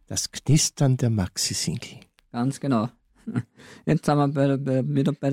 Das Knistern der Maxi-Single. Ganz genau. Jetzt sind wir wieder bei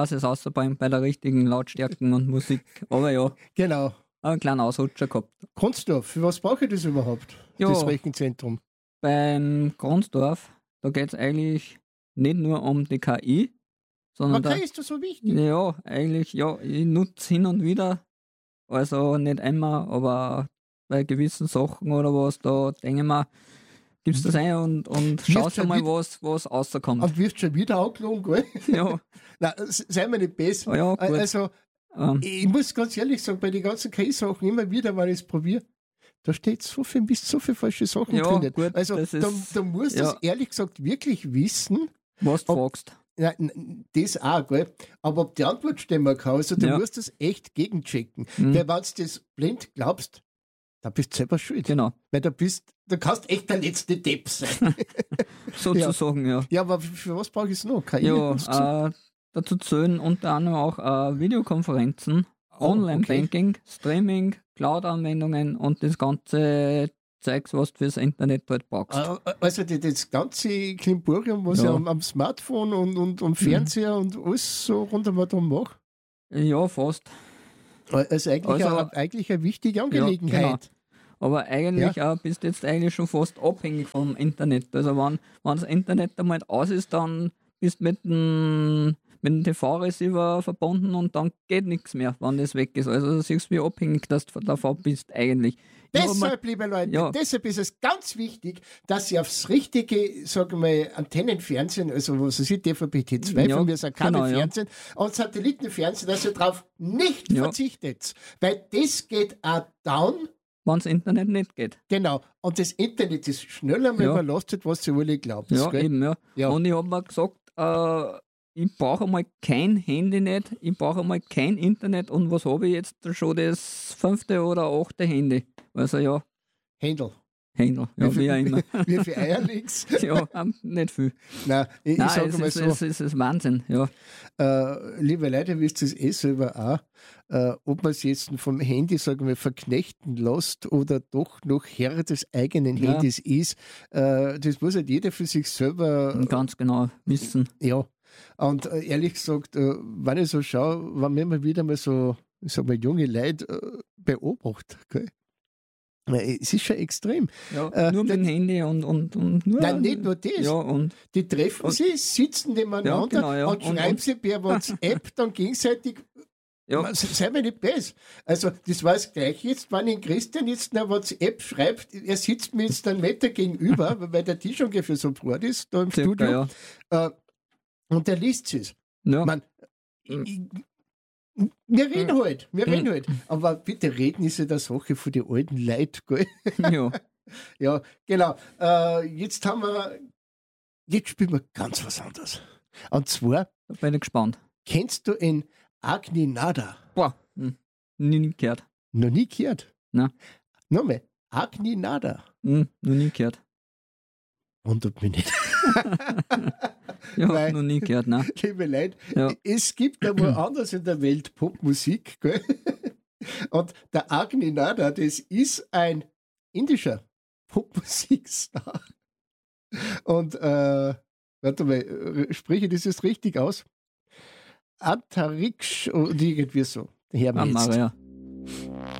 der richtigen Lautstärken und Musik. Aber ja, Genau. einen kleinen Ausrutscher gehabt. Grundsdorf, für was brauche ich das überhaupt? Ja. Das Rechenzentrum. Beim Grundsdorf, da geht es eigentlich nicht nur um die KI, sondern KI ist das so wichtig? Ja, eigentlich, ja, ich nutze hin und wieder, also nicht immer, aber bei gewissen Sachen oder was, da denke ich mir, gibst das ein und schaust mal, was rauskommt. Und wirst schon wieder angelogen, gell? Ja. Nein, sei mir nicht besser. Ja, gut. Also, ich muss ganz ehrlich sagen, bei den ganzen KI-Sachen immer wieder, wenn ich es probiere, da steht so viel falsche Sachen drin. Gut, also, da musst du es ehrlich gesagt wirklich wissen. Was du fragst. Nein, das auch, gell? Aber ob die Antwort stimmen kann, also du musst das echt gegenchecken. Weil wenn du das blind glaubst, da bist du selber schuld. Genau. Weil du kannst echt der letzte Depp sein. Sozusagen, ja. Ja, aber für was brauche ich es noch? KI? Ja, dazu zählen unter anderem auch Videokonferenzen, Online-Banking, Streaming, Cloud-Anwendungen und das ganze Zeugs, was du fürs Internet halt brauchst. Also das ganze Klimborium, was ich am Smartphone und Fernseher und alles so rundherum mache? Ja, fast. Also eigentlich eine wichtige Angelegenheit. Ja, genau. Aber eigentlich bist du jetzt eigentlich schon fast abhängig vom Internet. Also wenn das Internet einmal aus ist, dann bist du mit dem TV-Receiver verbunden und dann geht nichts mehr, wenn das weg ist. Also du siehst, wie abhängig du davon bist eigentlich. Deshalb, liebe Leute, deshalb ist es ganz wichtig, dass Sie aufs richtige, sagen wir, Antennenfernsehen, also was weiß ich, DVB-T2, von mir sagt Kabelfernsehen und Satellitenfernsehen, dass ihr darauf nicht verzichtet. Weil das geht auch down, wenn das Internet nicht geht. Genau. Und das Internet ist schneller mal überlastet, was sie alle glauben. Ja, eben, ja. Und ich habe mir gesagt, ich brauche einmal kein Handy nicht, ich brauche einmal kein Internet und was habe ich jetzt schon das 5. oder 8. Handy? Also ja. Händel, ja, wie auch immer. Wie viel Eierlinks? Ja, nicht viel. Nein, ich sage mal so. Es ist Wahnsinn, ja. Liebe Leute, wisst ihr es selber auch, ob man es jetzt vom Handy, sagen wir, verknechten lässt oder doch noch Herr des eigenen Handys ist, das muss halt jeder für sich selber ganz genau wissen. Ja. Und ehrlich gesagt, wenn ich so schaue, wenn man immer wieder mal so, ich sag mal, junge Leute beobachtet, gell? Es ist schon extrem. Ja, nur mit dem Handy und nur. Nein, nicht nur das. Ja, und die treffen sich, sitzen nebeneinander und schreiben sich per WhatsApp dann gegenseitig. Ja. Sei mir nicht besser. Also, das war das Gleiche jetzt, wenn ich Christian jetzt eine WhatsApp schreibt, er sitzt mir jetzt einen Meter gegenüber, weil der Tisch ungefähr so breit ist, da im Studio. Und der liest es. Ja. Wir reden halt. Aber bitte reden ist ja der Sache von den alten Leuten, gell? Ja. Ja, genau. Jetzt spielen wir ganz was anderes. Und zwar. Da bin ich gespannt. Kennst du in Agni Nada? Boah, nie gehört. Noch nie gehört? Nein. Nochmal, Agni Nada. Noch nie gehört. Wundert mich nicht. Ja, weil, noch nie gehört, ne? Liebe Leute, es gibt ja woanders in der Welt Popmusik, gell? Und der Agni Nada, das ist ein indischer Popmusikstar. Und, warte mal, spreche das jetzt richtig aus? Antariksh und irgendwie so. Hör mal jetzt. Ja.